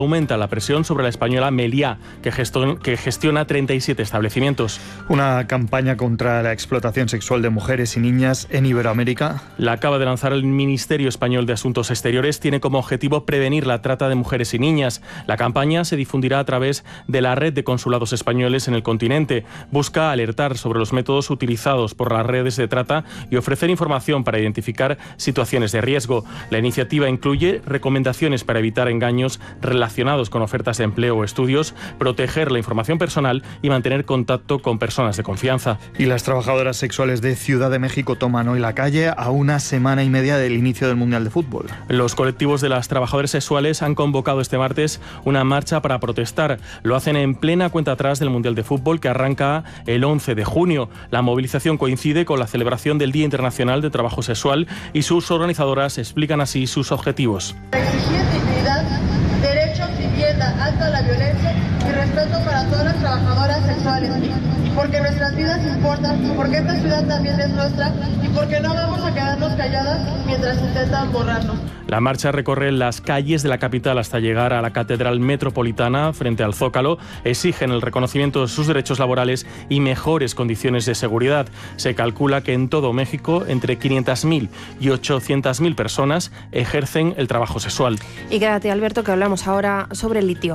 Aumenta la presión sobre la española Meliá, que gestiona 37 establecimientos. Una campaña contra la explotación sexual de mujeres y niñas en Iberoamérica. La acaba de lanzar el Ministerio Español de Asuntos Exteriores. Tiene como objetivo prevenir la trata de mujeres y niñas. La campaña se difundirá a través de la red de consulados españoles en el continente. Busca alertar sobre los métodos utilizados por las redes de trata y ofrecer información para identificar situaciones de riesgo. La iniciativa incluye recomendaciones para evitar engaños relacionados con ofertas de empleo o estudios, proteger la información personal y mantener contacto con personas de confianza. Y las trabajadoras sexuales de Ciudad de México toman hoy la calle a una semana y media del inicio del Mundial de Fútbol. Los colectivos de las trabajadoras sexuales han convocado este martes una marcha para protestar. Lo hacen en plena cuenta atrás del Mundial de Fútbol, que arranca el 11 de junio. La movilización coincide con la celebración del Día Internacional de Trabajo Sexual y sus organizadoras explican así sus objetivos. Exigir dignidad, derechos, vivienda, alto a la violencia y respeto para todas las trabajadoras sexuales. Porque nuestras vidas importan, porque esta ciudad también es nuestra y porque no vamos a quedarnos calladas mientras intentan borrarnos. La marcha recorre las calles de la capital hasta llegar a la Catedral Metropolitana frente al Zócalo. Exigen el reconocimiento de sus derechos laborales y mejores condiciones de seguridad. Se calcula que en todo México entre 500.000 y 800.000 personas ejercen el trabajo sexual. Y quédate, Alberto, que hablamos ahora sobre el litio.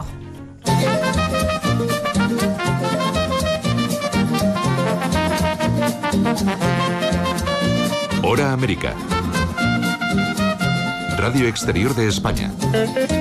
Hora América. Radio Exterior de España.